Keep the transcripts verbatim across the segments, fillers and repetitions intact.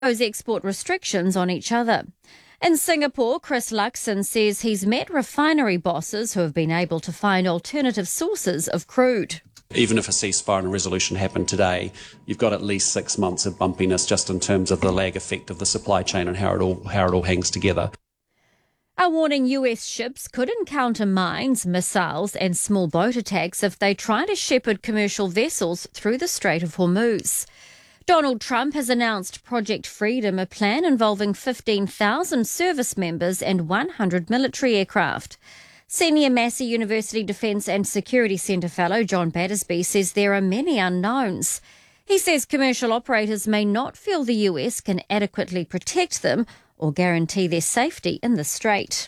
Those export restrictions on each other. In Singapore, Chris Luxon says he's met refinery bosses who have been able to find alternative sources of crude. Even if a ceasefire and a resolution happened today, you've got at least six months of bumpiness just in terms of the lag effect of the supply chain and how it all how it all hangs together. A warning U S ships could encounter mines, missiles and small boat attacks if they try to shepherd commercial vessels through the Strait of Hormuz. Donald Trump has announced Project Freedom, a plan involving fifteen thousand service members and one hundred military aircraft. Senior Massey University Defence and Security Centre fellow John Battersby says there are many unknowns. He says commercial operators may not feel the U S can adequately protect them or guarantee their safety in the strait.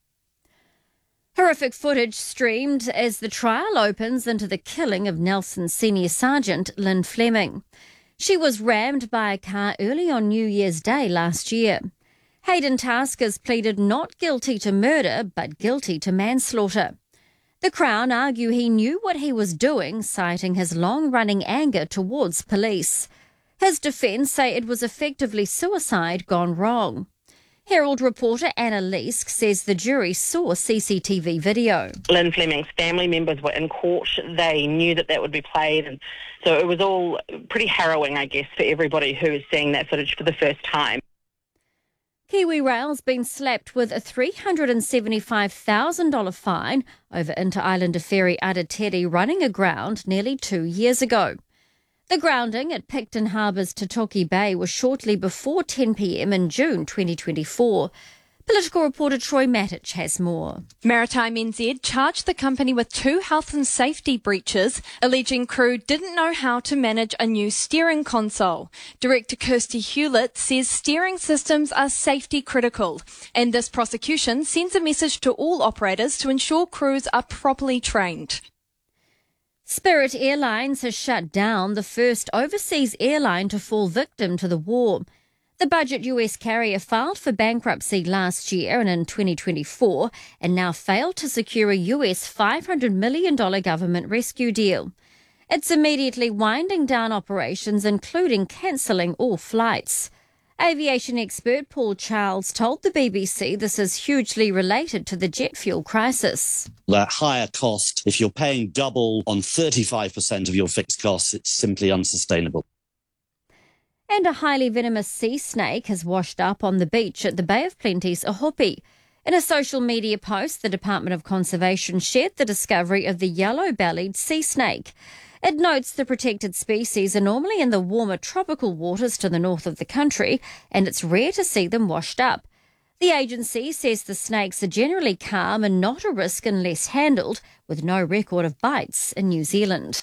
Horrific footage streamed as the trial opens into the killing of Nelson Senior Sergeant Lynn Fleming. She was rammed by a car early on New Year's Day last year. Hayden Taskers pleaded not guilty to murder, but guilty to manslaughter. The Crown argue he knew what he was doing, citing his long-running anger towards police. His defence say it was effectively suicide gone wrong. Herald reporter Anna Leask says the jury saw C C T V video. Lynn Fleming's family members were in court. They knew that that would be played, and so it was all pretty harrowing, I guess, for everybody who is seeing that footage for the first time. Kiwi Rail's been slapped with a three hundred seventy-five thousand dollars fine over inter-islander ferry Aratiri running aground nearly two years ago. The grounding at Picton Harbour's Tatoki Bay was shortly before ten p m in June twenty twenty-four. Political reporter Troy Matic has more. Maritime N Z charged the company with two health and safety breaches, alleging crew didn't know how to manage a new steering console. Director Kirsty Hewlett says steering systems are safety critical, and this prosecution sends a message to all operators to ensure crews are properly trained. Spirit Airlines has shut down the first overseas airline to fall victim to the war. The budget U S carrier filed for bankruptcy last year and in twenty twenty-four and now failed to secure a U S five hundred million dollars government rescue deal. It's immediately winding down operations, including cancelling all flights. Aviation expert Paul Charles told the B B C this is hugely related to the jet fuel crisis. That higher cost, if you're paying double on thirty-five percent of your fixed costs, it's simply unsustainable. And a highly venomous sea snake has washed up on the beach at the Bay of Plenty's Ohope. In a social media post, the Department of Conservation shared the discovery of the yellow-bellied sea snake. It notes the protected species are normally in the warmer tropical waters to the north of the country, and it's rare to see them washed up. The agency says the snakes are generally calm and not a risk unless handled, with no record of bites in New Zealand.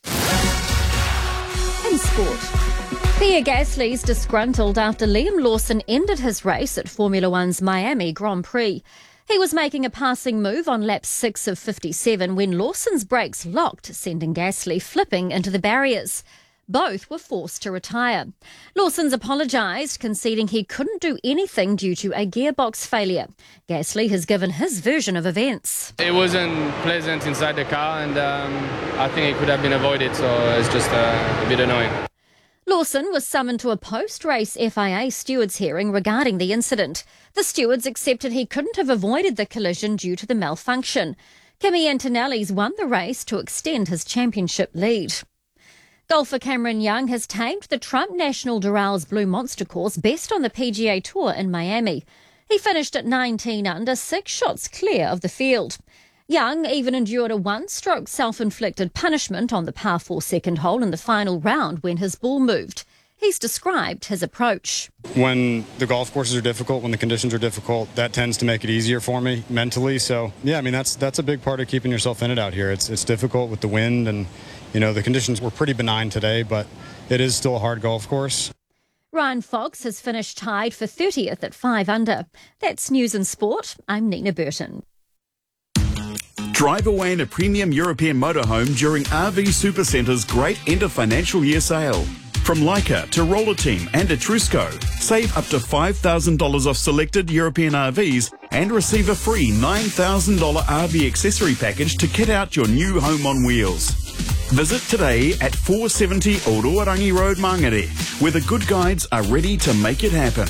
In sport, Pierre Gasly's disgruntled after Liam Lawson ended his race at Formula One's Miami Grand Prix. He was making a passing move on lap six of fifty-seven when Lawson's brakes locked, sending Gasly flipping into the barriers. Both were forced to retire. Lawson's apologised, conceding he couldn't do anything due to a gearbox failure. Gasly has given his version of events. It wasn't pleasant inside the car, and um, I think it could have been avoided, so it's just uh, a bit annoying. Lawson was summoned to a post-race F I A stewards hearing regarding the incident. The stewards accepted he couldn't have avoided the collision due to the malfunction. Kimi Antonelli's won the race to extend his championship lead. Golfer Cameron Young has tamed the Trump National Doral Blue Monster course best on the P G A Tour in Miami. He finished at nineteen under, six shots clear of the field. Young even endured a one-stroke self-inflicted punishment on the par four second hole in the final round when his ball moved. He's described his approach. When the golf courses are difficult, when the conditions are difficult, that tends to make it easier for me mentally. So, yeah, I mean, that's that's a big part of keeping yourself in it out here. It's it's difficult with the wind, and, you know, the conditions were pretty benign today, but it is still a hard golf course. Ryan Fox has finished tied for thirtieth at five under. That's News and Sport. I'm Nina Burton. Drive away in a premium European motorhome during R V Supercenter's great end of financial year sale. From Leica to Roller Team and Etrusco, save up to five thousand dollars off selected European R Vs and receive a free nine thousand dollars R V accessory package to kit out your new home on wheels. Visit today at four seventy Oroarangi Road, Mangere, where the good guides are ready to make it happen.